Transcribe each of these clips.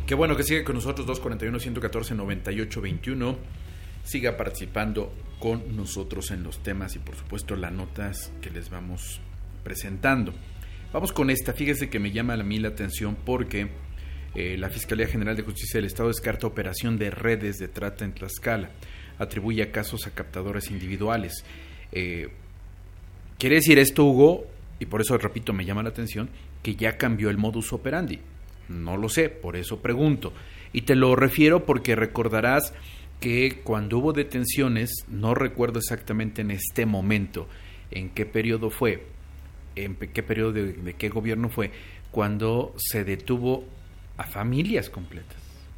Qué bueno que sigue con nosotros, 241-114-9821. Siga participando con nosotros en los temas y por supuesto las notas que les vamos presentando. Vamos con esta, fíjese que me llama a mí la atención porque la Fiscalía General de Justicia del Estado descarta operación de redes de trata en Tlaxcala, atribuye a casos a captadores individuales. Quiere decir esto, Hugo, y por eso repito, me llama la atención, que ya cambió el modus operandi. No lo sé, por eso pregunto. Y te lo refiero porque recordarás que cuando hubo detenciones, no recuerdo exactamente en este momento, en qué periodo fue, en qué periodo de qué gobierno fue, cuando se detuvo a familias completas.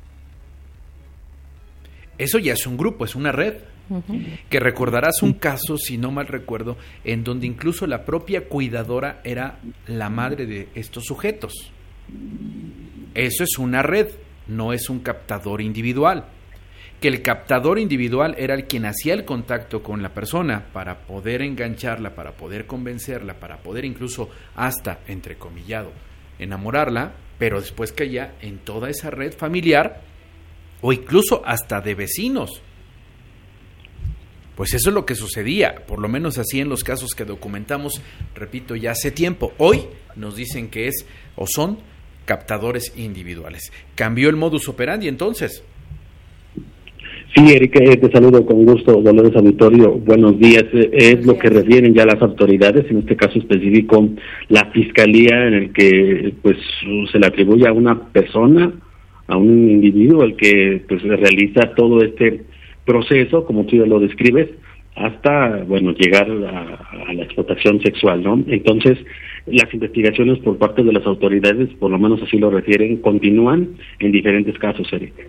Eso ya es un grupo, es una red. Que recordarás un caso, si no mal recuerdo, en donde incluso la propia cuidadora era la madre de estos sujetos. Eso es una red, no es un captador individual. Que el captador individual era el quien hacía el contacto con la persona para poder engancharla, para poder convencerla, para poder incluso hasta, entrecomillado, enamorarla, pero después caía en toda esa red familiar o incluso hasta de vecinos. Pues eso es lo que sucedía, por lo menos así en los casos que documentamos, repito, ya hace tiempo. Hoy nos dicen que es o son captadores individuales. ¿Cambió el modus operandi entonces? Sí, Erika, te saludo con gusto, Dolores Auditorio. Buenos días. Es lo que refieren ya las autoridades, en este caso específico la Fiscalía, en el que pues se le atribuye a una persona, a un individuo, el que pues realiza todo este proceso, como tú ya lo describes, hasta, bueno, llegar a la explotación sexual, ¿no? Entonces, las investigaciones por parte de las autoridades, por lo menos así lo refieren, continúan en diferentes casos, Erika.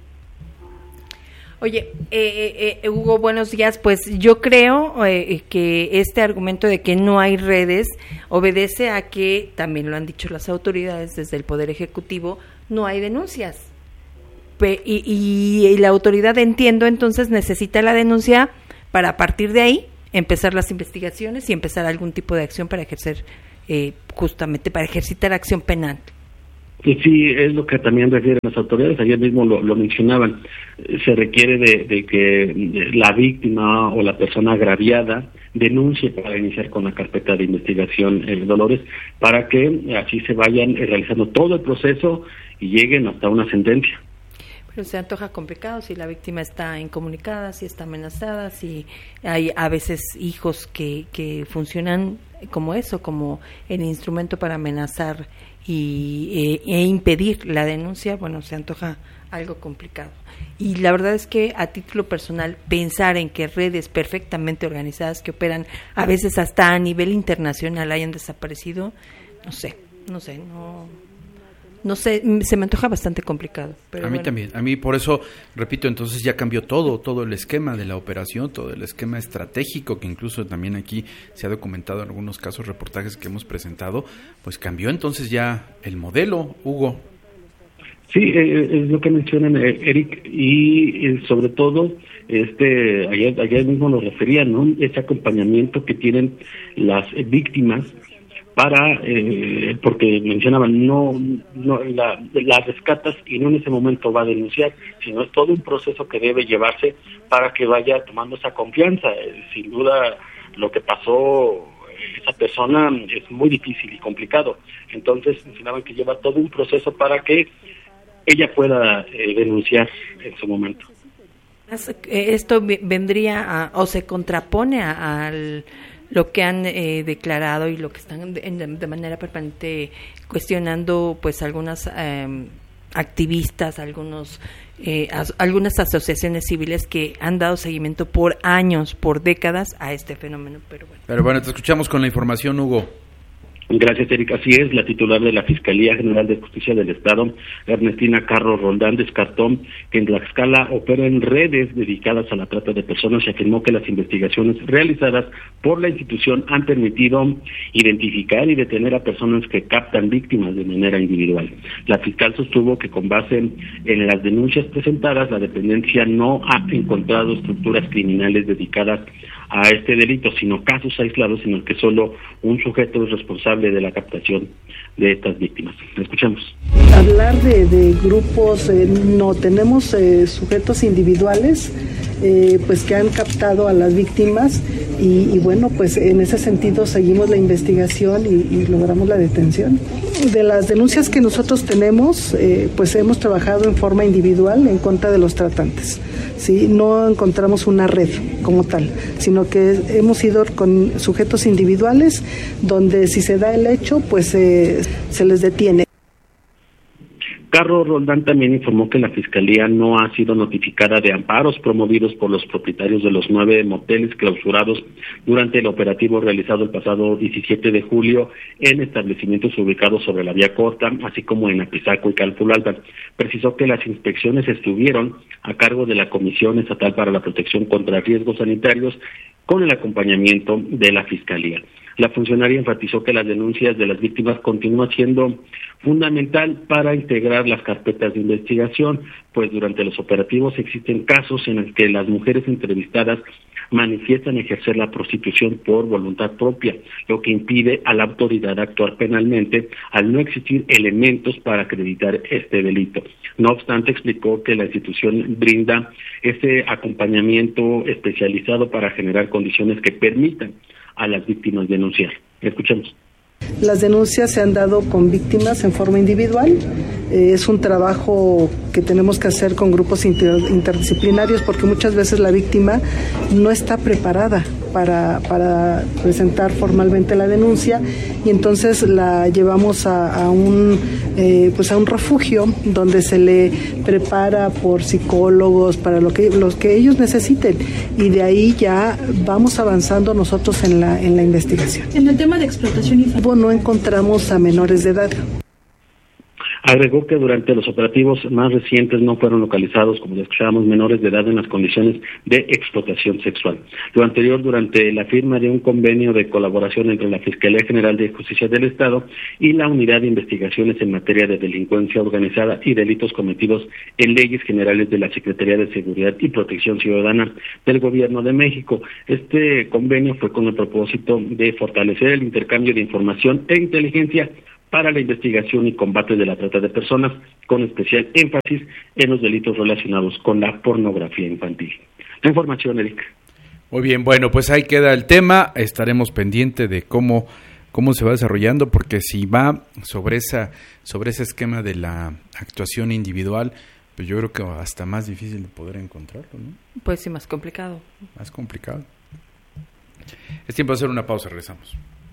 Oye, Hugo, buenos días. Pues yo creo que este argumento de que no hay redes obedece a que, también lo han dicho las autoridades desde el Poder Ejecutivo, no hay denuncias. Y la autoridad, entiendo, entonces necesita la denuncia para a partir de ahí empezar las investigaciones y empezar algún tipo de acción para ejercer, justamente para ejercitar acción penal. Sí, es lo que también refieren las autoridades, ayer mismo lo mencionaban, se requiere de que la víctima o la persona agraviada denuncie para iniciar con la carpeta de investigación, Dolores, para que así se vayan realizando todo el proceso y lleguen hasta una sentencia. Pero se antoja complicado si la víctima está incomunicada, si está amenazada, si hay a veces hijos que funcionan como eso, como el instrumento para amenazar e impedir la denuncia. Bueno, se antoja algo complicado. Y la verdad es que a título personal, pensar en que redes perfectamente organizadas que operan a veces hasta a nivel internacional hayan desaparecido, no sé, se me antoja bastante complicado. Pero a mí también, a mí por eso, repito, entonces ya cambió todo el esquema de la operación, todo el esquema estratégico, que incluso también aquí se ha documentado en algunos casos, reportajes que hemos presentado, pues cambió entonces ya el modelo, Hugo. Sí, es lo que mencionan, Eric, y sobre todo, ayer mismo lo referían, ¿no? Ese acompañamiento que tienen las víctimas para, porque mencionaban, no la rescatas y no en ese momento va a denunciar, sino es todo un proceso que debe llevarse para que vaya tomando esa confianza. Sin duda, lo que pasó esa persona es muy difícil y complicado. Entonces, mencionaban que lleva todo un proceso para que ella pueda denunciar en su momento. Esto vendría o se contrapone al lo que han declarado y lo que están de manera permanente cuestionando, pues algunas activistas, algunas asociaciones civiles que han dado seguimiento por años, por décadas a este fenómeno. Pero bueno, te escuchamos con la información, Hugo. Gracias, Erika. Así es, la titular de la Fiscalía General de Justicia del Estado, Ernestina Carro Roldán, descartó que en Tlaxcala operan redes dedicadas a la trata de personas y afirmó que las investigaciones realizadas por la institución han permitido identificar y detener a personas que captan víctimas de manera individual. La fiscal sostuvo que con base en las denuncias presentadas, la dependencia no ha encontrado estructuras criminales dedicadas a este delito, sino casos aislados en los que solo un sujeto es responsable responsable de la captación de estas víctimas. Escuchamos. Hablar de grupos, no tenemos sujetos individuales pues que han captado a las víctimas y bueno, pues en ese sentido seguimos la investigación y logramos la detención. De las denuncias que nosotros tenemos, pues hemos trabajado en forma individual en contra de los tratantes. ¿Sí? No encontramos una red como tal, sino que hemos ido con sujetos individuales donde si se da el hecho, pues se les detiene. Carlos Roldán también informó que la Fiscalía no ha sido notificada de amparos promovidos por los propietarios de los 9 moteles clausurados durante el operativo realizado el pasado 17 de julio en establecimientos ubicados sobre la vía corta, así como en Apizaco y Calpulalpan. Precisó que las inspecciones estuvieron a cargo de la Comisión Estatal para la Protección contra Riesgos Sanitarios con el acompañamiento de la Fiscalía. La funcionaria enfatizó que las denuncias de las víctimas continúan siendo fundamental para integrar las carpetas de investigación, pues durante los operativos existen casos en los que las mujeres entrevistadas manifiestan ejercer la prostitución por voluntad propia, lo que impide a la autoridad actuar penalmente al no existir elementos para acreditar este delito. No obstante, explicó que la institución brinda ese acompañamiento especializado para generar condiciones que permitan a las víctimas denunciar. Escuchemos. Las denuncias se han dado con víctimas en forma individual. Es un trabajo que tenemos que hacer con grupos interdisciplinarios porque muchas veces la víctima no está preparada para presentar formalmente la denuncia y entonces la llevamos a un refugio donde se le prepara por psicólogos para los que ellos necesiten y de ahí ya vamos avanzando nosotros en la investigación. En el tema de explotación infantil no encontramos a menores de edad. Agregó que durante los operativos más recientes no fueron localizados, como ya escuchábamos, menores de edad en las condiciones de explotación sexual. Lo anterior durante la firma de un convenio de colaboración entre la Fiscalía General de Justicia del Estado y la Unidad de Investigaciones en materia de delincuencia organizada y delitos cometidos en leyes generales de la Secretaría de Seguridad y Protección Ciudadana del Gobierno de México. Este convenio fue con el propósito de fortalecer el intercambio de información e inteligencia para la investigación y combate de la trata de personas, con especial énfasis en los delitos relacionados con la pornografía infantil. La información, Eric. Muy bien, bueno, pues ahí queda el tema. Estaremos pendientes de cómo se va desarrollando, porque si va sobre ese esquema de la actuación individual, pues yo creo que hasta más difícil de poder encontrarlo, ¿no? Pues sí, más complicado. Más complicado. Es tiempo de hacer una pausa, regresamos.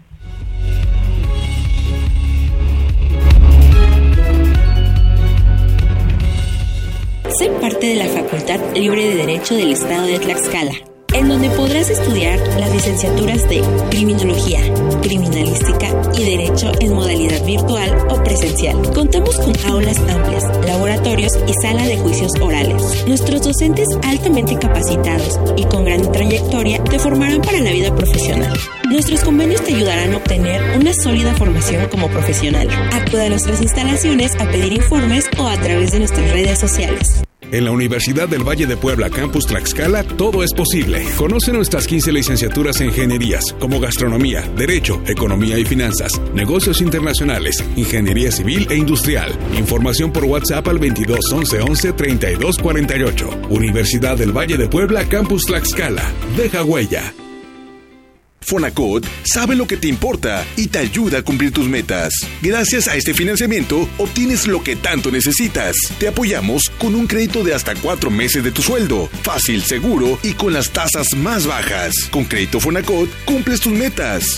Sé parte de la Facultad Libre de Derecho del Estado de Tlaxcala, en donde podrás estudiar las licenciaturas de Criminología, Criminalística y Derecho en modalidad virtual o presencial. Contamos con aulas amplias, laboratorios y sala de juicios orales. Nuestros docentes altamente capacitados y con gran trayectoria te formarán para la vida profesional. Nuestros convenios te ayudarán a obtener una sólida formación como profesional. Acude a nuestras instalaciones a pedir informes o a través de nuestras redes sociales. En la Universidad del Valle de Puebla, Campus Tlaxcala, todo es posible. Conoce nuestras 15 licenciaturas en ingenierías, como gastronomía, derecho, economía y finanzas, negocios internacionales, ingeniería civil e industrial. Información por WhatsApp al 22 11 11 32 48. Universidad del Valle de Puebla, Campus Tlaxcala. Deja huella. Fonacot sabe lo que te importa y te ayuda a cumplir tus metas. Gracias a este financiamiento, obtienes lo que tanto necesitas. Te apoyamos con un crédito de hasta 4 meses de tu sueldo. Fácil, seguro y con las tasas más bajas. Con Crédito Fonacot, cumples tus metas.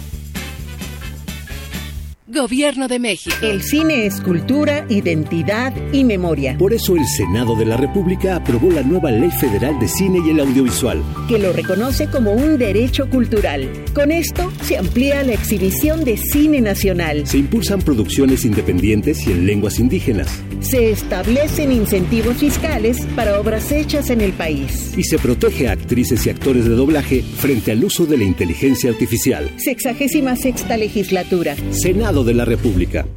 Gobierno de México. El cine es cultura, identidad y memoria. Por eso el Senado de la República aprobó la nueva Ley Federal de Cine y el Audiovisual, que lo reconoce como un derecho cultural. Con esto se amplía la exhibición de cine nacional. Se impulsan producciones independientes y en lenguas indígenas. Se establecen incentivos fiscales para obras hechas en el país. Y se protege a actrices y actores de doblaje frente al uso de la inteligencia artificial. 66ª Legislatura. Senado de la República.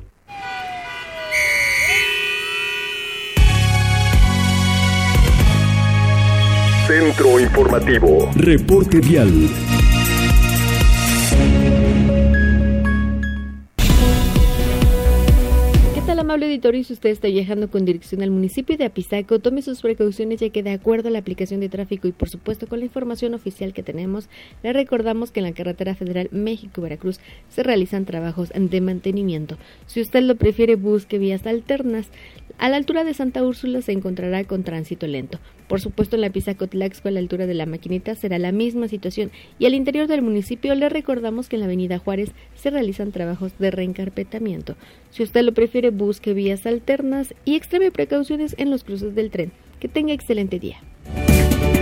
Centro Informativo. Reporte vial. amable auditorio, si usted está viajando con dirección al municipio de Apizaco, tome sus precauciones, ya que de acuerdo a la aplicación de tráfico y por supuesto con la información oficial que tenemos, le recordamos que en la carretera federal México-Veracruz se realizan trabajos de mantenimiento. Si usted lo prefiere, busque vías alternas. A la altura de Santa Úrsula se encontrará con tránsito lento. Por supuesto, en la Apizaco-Tlaxco, a la altura de la Maquinita, será la misma situación. Y al interior del municipio le recordamos que en la avenida Juárez se realizan trabajos de reencarpetamiento. Si usted lo prefiere, busque vías alternas y extreme precauciones en los cruces del tren. Que tenga excelente día.